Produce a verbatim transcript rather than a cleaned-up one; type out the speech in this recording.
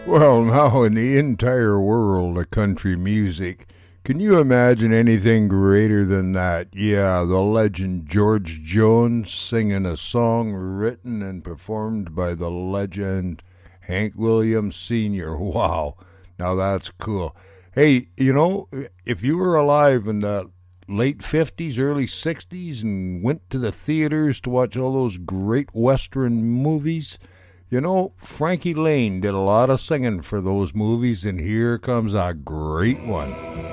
Well, now in the entire world of country music, can you imagine anything greater than that? Yeah, the legend George Jones singing a song written and performed by the legend Hank Williams Senior Wow, now that's cool. Hey, you know, if you were alive in the late fifties, early sixties, and went to the theaters to watch all those great Western movies, you know, Frankie Lane did a lot of singing for those movies, and here comes a great one.